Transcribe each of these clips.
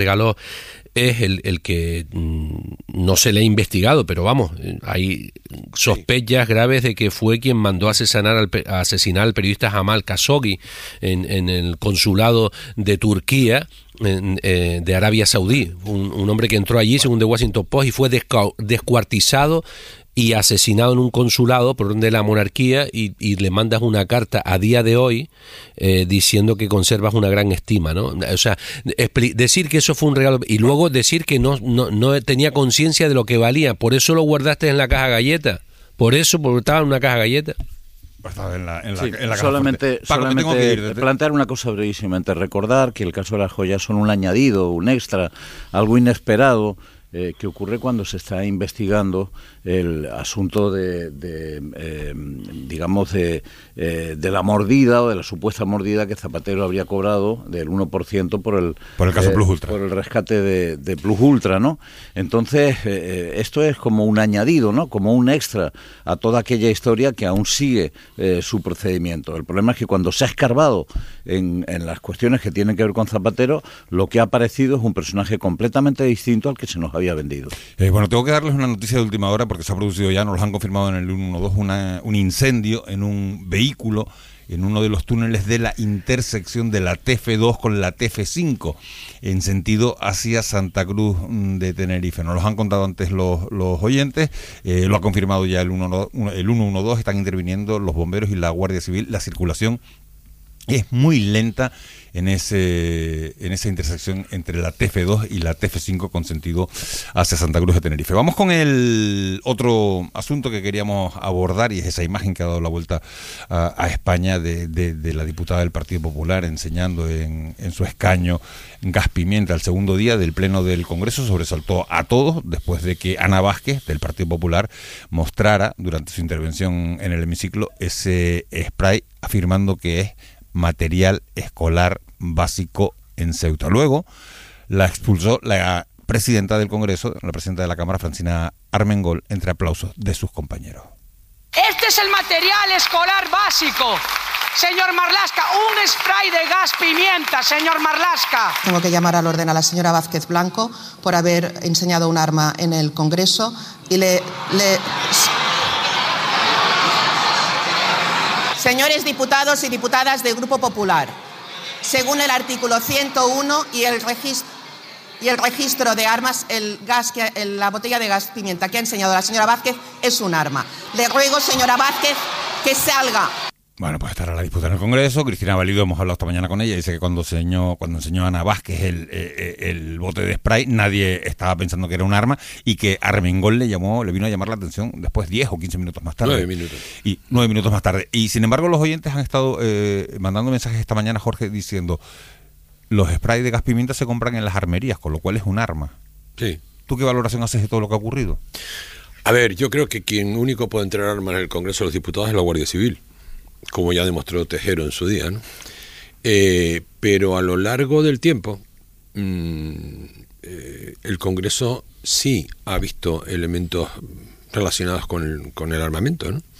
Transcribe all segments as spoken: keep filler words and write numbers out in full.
regaló es el, el que mmm, no se le ha investigado, pero vamos, hay sospechas sí. graves de que fue quien mandó a asesinar al, a asesinar al periodista Jamal Khashoggi en, en el consulado de Turquía, en, eh, de Arabia Saudí, un, un hombre que entró allí, según The Washington Post, y fue descu- descuartizado y asesinado en un consulado por orden de la monarquía, y, y le mandas una carta a día de hoy eh, diciendo que conservas una gran estima, ¿no? O sea, expli- decir que eso fue un regalo y luego decir que no, no, no tenía conciencia de lo que valía, por eso lo guardaste en la caja galleta, por eso, porque estaba en una caja galleta. En la, en la, sí, en la solamente, Paco, solamente ir, plantear una cosa brevísimamente, recordar que el caso de las joyas son un añadido, un extra, algo inesperado eh, que ocurre cuando se está investigando el asunto de, de eh, digamos, de, eh, de la mordida o de la supuesta mordida que Zapatero habría cobrado del uno por ciento por el, por el caso eh, Plus Ultra. por el rescate de, de Plus Ultra, ¿no? Entonces, eh, esto es como un añadido, ¿no? Como un extra a toda aquella historia que aún sigue eh, su procedimiento. El problema es que cuando se ha escarbado en, en las cuestiones que tienen que ver con Zapatero, lo que ha aparecido es un personaje completamente distinto al que se nos había vendido. Eh, bueno, tengo que darles una noticia de última hora porque se ha producido ya, nos lo han confirmado en el uno uno dos, una, un incendio en un vehículo en uno de los túneles de la intersección de la T F dos con la T F cinco en sentido hacia Santa Cruz de Tenerife. Nos lo han contado antes los, los oyentes, eh, lo ha confirmado ya el uno uno dos, están interviniendo los bomberos y la Guardia Civil. La circulación es muy lenta en ese en esa intersección entre la T F dos y la T F cinco con sentido hacia Santa Cruz de Tenerife. Vamos con el otro asunto que queríamos abordar, y es esa imagen que ha dado la vuelta a, a España de, de, de la diputada del Partido Popular enseñando en, en su escaño gas pimienta. El segundo día del pleno del Congreso sobresaltó a todos después de que Ana Vázquez del Partido Popular mostrara durante su intervención en el hemiciclo ese spray afirmando que es material escolar básico en Ceuta. Luego la expulsó la presidenta del Congreso, la presidenta de la Cámara, Francina Armengol, entre aplausos de sus compañeros. Este es el material escolar básico, señor Marlaska, un spray de gas pimienta, señor Marlaska. Tengo que llamar al orden a la señora Vázquez Blanco por haber enseñado un arma en el Congreso y le... le... Señores diputados y diputadas del Grupo Popular, según el artículo ciento uno y el registro, y el registro de armas, el gas que, el, la botella de gas pimienta que ha enseñado la señora Vázquez es un arma. Le ruego, señora Vázquez, que salga. Bueno, pues estará la disputa en el Congreso. Cristina Valido, hemos hablado esta mañana con ella, dice que cuando enseñó, cuando enseñó a Ana Vázquez el, el, el bote de spray, nadie estaba pensando que era un arma, y que Armengol le llamó, le vino a llamar la atención después diez o quince minutos más tarde. Nueve minutos. Y nueve minutos más tarde. Y sin embargo, los oyentes han estado eh, mandando mensajes esta mañana, Jorge, diciendo: los sprays de gas pimienta se compran en las armerías, con lo cual es un arma. Sí. ¿Tú qué valoración haces de todo lo que ha ocurrido? A ver, yo creo que quien único puede entregar armas en el Congreso de los Diputados es la Guardia Civil, como ya demostró Tejero en su día, ¿no? Eh, pero a lo largo del tiempo, mmm, eh, el Congreso sí ha visto elementos relacionados con el, con el armamento, ¿no?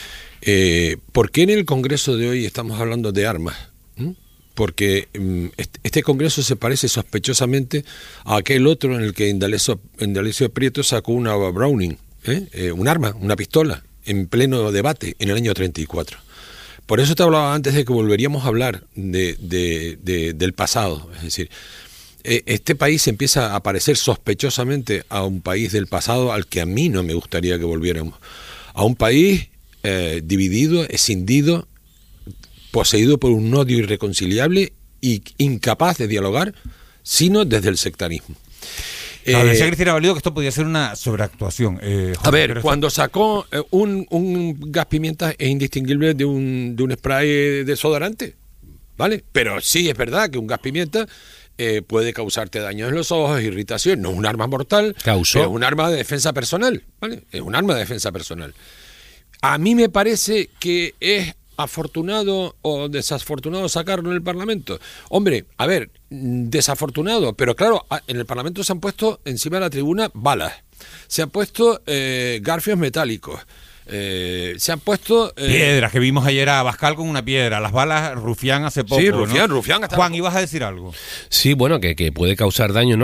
Eh, ¿Por qué en el Congreso de hoy estamos hablando de armas? ¿Mm? Porque um, este, este Congreso se parece sospechosamente a aquel otro en el que Indalecio, Indalecio Prieto sacó una Browning, ¿eh? Eh, un arma, una pistola, en pleno debate en el año treinta y cuatro. Por eso te hablaba antes de que volveríamos a hablar de, de, de, del pasado. Es decir, este país empieza a parecer sospechosamente a un país del pasado al que a mí no me gustaría que volviéramos. A un país eh, dividido, escindido, poseído por un odio irreconciliable y incapaz de dialogar, sino desde el sectarismo. Claro, decía Cristina Valido que esto podía ser una sobreactuación. Eh, Jorge, a ver, cuando sacó eh, un, un gas pimienta es indistinguible de un, de un spray de desodorante, ¿vale? Pero sí es verdad que un gas pimienta eh, puede causarte daños en los ojos, irritación, no es un arma mortal, Causó. es un arma de defensa personal, ¿vale? Es un arma de defensa personal. A mí me parece que es afortunado o desafortunado sacarlo en el Parlamento. Hombre, a ver, desafortunado, pero claro, en el Parlamento se han puesto encima de la tribuna balas, se han puesto eh, garfios metálicos, Eh, se han puesto... eh, Piedras, que vimos ayer a Abascal con una piedra, las balas Rufián hace poco. Sí, Rufián, ¿no? Rufián estaba- Juan, ibas a decir algo. Sí, bueno, que, que puede causar daño, ¿no?